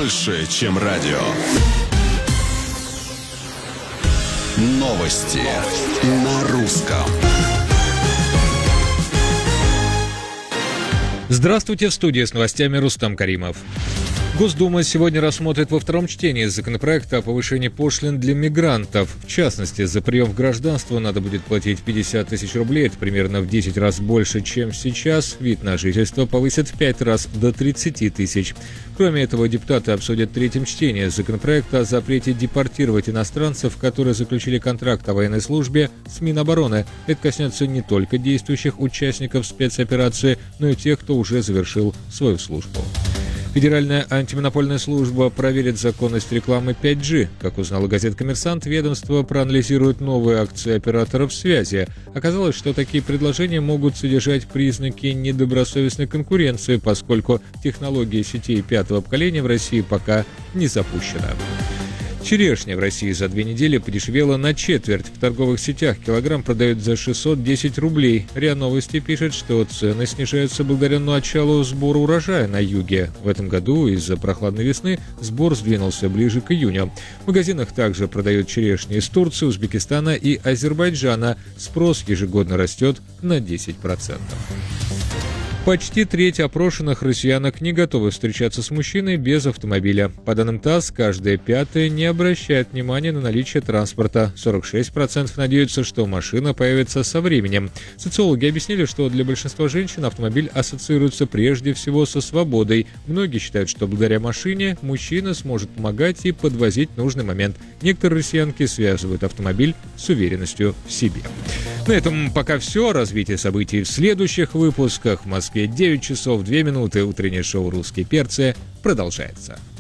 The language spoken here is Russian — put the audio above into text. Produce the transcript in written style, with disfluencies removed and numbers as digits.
больше, чем радио. Новости на русском. Здравствуйте, в студии с новостями Рустам Каримов. Госдума сегодня рассмотрит во втором чтении законопроект о повышении пошлин для мигрантов. В частности, за прием в гражданство надо будет платить 50 тысяч рублей, это примерно в 10 раз больше, чем сейчас. Вид на жительство повысят в 5 раз до 30 тысяч. Кроме этого, депутаты обсудят в третьем чтении законопроект о запрете депортировать иностранцев, которые заключили контракт о военной службе с Минобороны. Это коснется не только действующих участников спецоперации, но и тех, кто уже завершил свою службу. Федеральная антимонопольная служба проверит законность рекламы 5G. Как узнала газета «Коммерсант», ведомство проанализирует новые акции операторов связи. Оказалось, что такие предложения могут содержать признаки недобросовестной конкуренции, поскольку технология сетей пятого поколения в России пока не запущена. Черешня в России за 2 недели подешевела на четверть. В торговых сетях килограмм продают за 610 рублей. РИА Новости пишет, что цены снижаются благодаря началу сбора урожая на юге. В этом году из-за прохладной весны сбор сдвинулся ближе к июню. В магазинах также продают черешни из Турции, Узбекистана и Азербайджана. Спрос ежегодно растет на 10%. Почти треть опрошенных россиянок не готовы встречаться с мужчиной без автомобиля. По данным ТАСС, каждая пятая не обращает внимания на наличие транспорта. 46% надеются, что машина появится со временем. Социологи объяснили, что для большинства женщин автомобиль ассоциируется прежде всего со свободой. Многие считают, что благодаря машине мужчина сможет помогать и подвозить в нужный момент. Некоторые россиянки связывают автомобиль с уверенностью в себе. На этом пока все. Развитие событий в следующих выпусках. В Москве 9 часов 2 минуты. Утреннее шоу «Русские перцы» продолжается.